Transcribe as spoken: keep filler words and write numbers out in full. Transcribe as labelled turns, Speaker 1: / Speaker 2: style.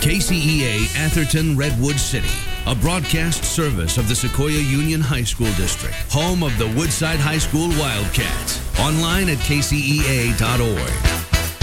Speaker 1: K C E A Atherton Redwood City, a broadcast service of the Sequoia Union High School District, home of the Woodside High School Wildcats. Online at K C E A dot org.